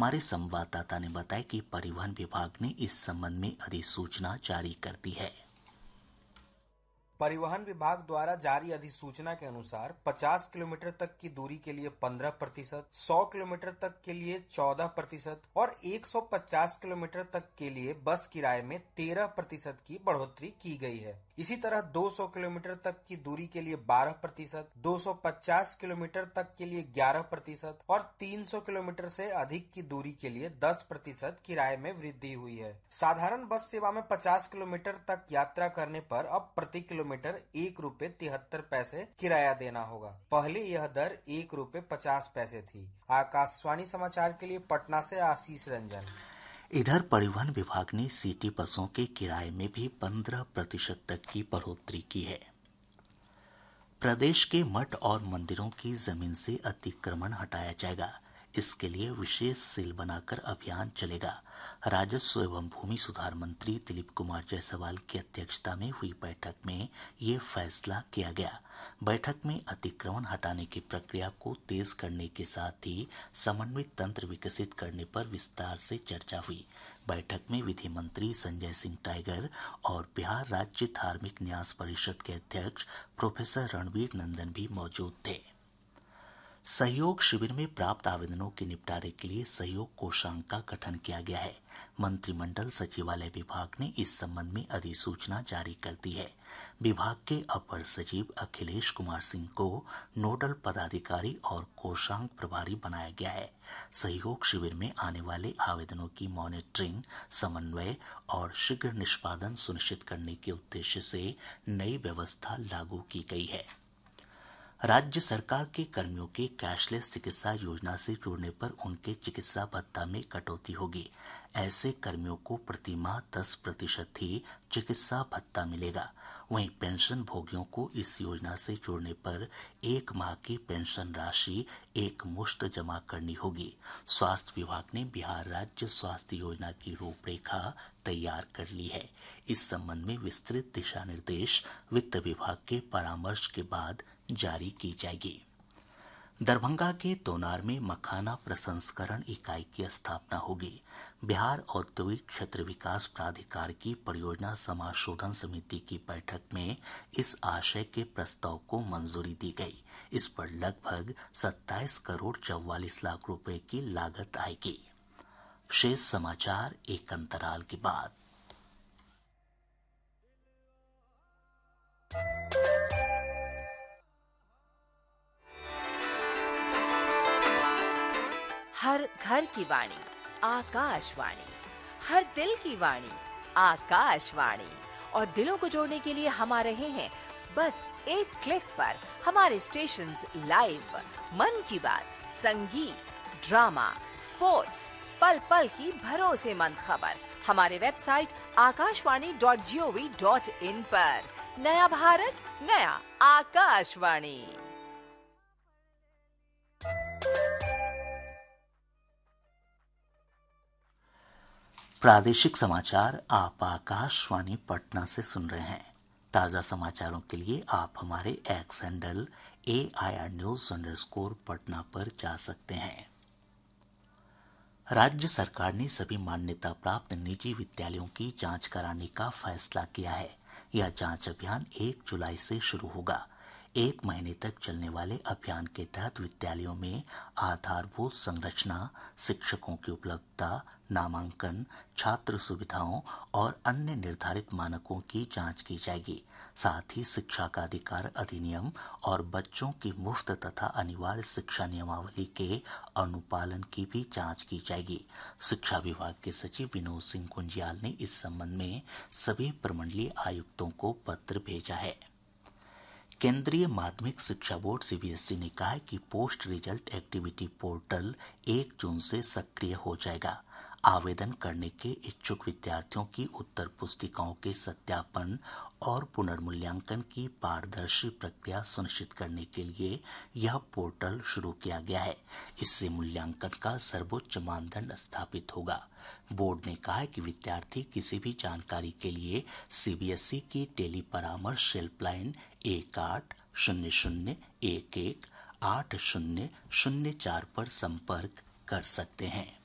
हमारे संवाददाता ने बताया कि परिवहन विभाग ने इस संबंध में अधिसूचना जारी कर दी है। परिवहन विभाग द्वारा जारी अधिसूचना के अनुसार 50 किलोमीटर तक की दूरी के लिए 15%, 100 किलोमीटर तक के लिए 14% और 150 किलोमीटर तक के लिए बस किराए में 13% की बढ़ोतरी की गई है। इसी तरह 200 किलोमीटर तक की दूरी के लिए 12%, 250 किलोमीटर तक के लिए 11% और 300 किलोमीटर से अधिक की दूरी के लिए 10% किराए में वृद्धि हुई है। साधारण बस सेवा में 50 किलोमीटर तक यात्रा करने पर अब प्रति किलोमीटर ₹1.73 किराया देना होगा। पहले यह दर ₹1.50 थी। आकाशवाणी समाचार के लिए पटना से आशीष रंजन। इधर परिवहन विभाग ने सिटी बसों के किराए में भी 15% तक की बढ़ोतरी की है। प्रदेश के मठ और मंदिरों की जमीन से अतिक्रमण हटाया जाएगा। इसके लिए विशेष सेल बनाकर अभियान चलेगा। राजस्व एवं भूमि सुधार मंत्री दिलीप कुमार जायसवाल की अध्यक्षता में हुई बैठक में ये फैसला किया गया। बैठक में अतिक्रमण हटाने की प्रक्रिया को तेज करने के साथ ही समन्वित तंत्र विकसित करने पर विस्तार से चर्चा हुई। बैठक में विधि मंत्री संजय सिंह टाइगर और बिहार राज्य धार्मिक न्यास परिषद के अध्यक्ष प्रोफेसर रणवीर नंदन भी मौजूद थे। सहयोग शिविर में प्राप्त आवेदनों के निपटारे के लिए सहयोग कोषांग का गठन किया गया है। मंत्रिमंडल सचिवालय विभाग ने इस संबंध में अधिसूचना जारी कर दी है। विभाग के अपर सचिव अखिलेश कुमार सिंह को नोडल पदाधिकारी और कोषांग प्रभारी बनाया गया है। सहयोग शिविर में आने वाले आवेदनों की मॉनिटरिंग, समन्वय और शीघ्र निष्पादन सुनिश्चित करने के उद्देश्य से नई व्यवस्था लागू की गई है। राज्य सरकार के कर्मियों के कैशलेस चिकित्सा योजना से जुड़ने पर उनके चिकित्सा भत्ता में कटौती होगी। ऐसे कर्मियों को प्रति माह 10% ही चिकित्सा भत्ता मिलेगा। वहीं पेंशन भोगियों को इस योजना से जुड़ने पर 1 माह की पेंशन राशि एक मुश्त जमा करनी होगी। स्वास्थ्य विभाग ने बिहार राज्य स्वास्थ्य योजना की रूपरेखा तैयार कर ली है। इस संबंध में विस्तृत दिशा निर्देश वित्त विभाग के परामर्श के बाद जारी की जाएगी। दरभंगा के तोनार में मखाना प्रसंस्करण इकाई की स्थापना होगी। बिहार औद्योगिक क्षेत्र विकास प्राधिकार की परियोजना समाशोधन समिति की बैठक में इस आशय के प्रस्ताव को मंजूरी दी गई। इस पर लगभग 27 करोड़ 44 लाख रुपए की लागत आएगी। शेष समाचार एक अंतराल के बाद। हर घर की वाणी आकाशवाणी, हर दिल की वाणी आकाशवाणी। और दिलों को जोड़ने के लिए हम आ रहे हैं बस एक क्लिक पर। हमारे स्टेशंस लाइव, मन की बात, संगीत, ड्रामा, स्पोर्ट्स, पल पल की भरोसेमंद खबर हमारे वेबसाइट akashwani.gov.in पर। नया भारत, नया आकाशवाणी। प्रादेशिक समाचार आप आकाशवाणी पटना से सुन रहे हैं। ताज़ा समाचारों के लिए आप हमारे एक्स हैंडल AIR_News_ पर जा सकते हैं। राज्य सरकार ने सभी मान्यता प्राप्त निजी विद्यालयों की जांच कराने का फैसला किया है। यह जांच अभियान 1 जुलाई से शुरू होगा। 1 महीने तक चलने वाले अभियान के तहत विद्यालयों में आधारभूत संरचना, शिक्षकों की उपलब्धता, नामांकन, छात्र सुविधाओं और अन्य निर्धारित मानकों की जांच की जाएगी। साथ ही शिक्षा का अधिकार अधिनियम और बच्चों की मुफ्त तथा अनिवार्य शिक्षा नियमावली के अनुपालन की भी जांच की जाएगी। शिक्षा विभाग के सचिव विनोद सिंह गुंजियाल ने इस संबंध में सभी प्रमंडलीय आयुक्तों को पत्र भेजा है। केंद्रीय माध्यमिक शिक्षा बोर्ड CBSE ने कहा है कि पोस्ट रिजल्ट एक्टिविटी पोर्टल 1 जून से सक्रिय हो जाएगा। आवेदन करने के इच्छुक विद्यार्थियों की उत्तर पुस्तिकाओं के सत्यापन और पुनर्मूल्यांकन की पारदर्शी प्रक्रिया सुनिश्चित करने के लिए यह पोर्टल शुरू किया गया है। इससे मूल्यांकन का सर्वोच्च मानदंड स्थापित होगा। बोर्ड ने कहा है कि विद्यार्थी किसी भी जानकारी के लिए CBSE की टेली परामर्श हेल्पलाइन 1800118004 पर संपर्क कर सकते हैं।